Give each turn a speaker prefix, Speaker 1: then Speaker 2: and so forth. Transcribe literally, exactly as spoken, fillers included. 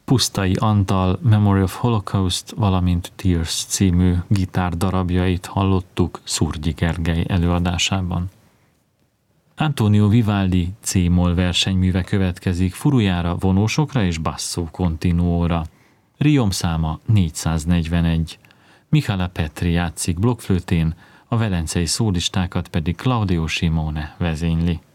Speaker 1: Pusztai Antal Memory of Holocaust, valamint Tears című gitár darabjait hallottuk Szurgyi Gergely előadásában. Antonio Vivaldi C-moll versenyműve következik furujára, vonósokra és basso continuóra. Riom száma négyszáznegyvenegy. Michala Petri játszik blokkflőtén, a velencei szólistákat pedig Claudio Simone vezényli.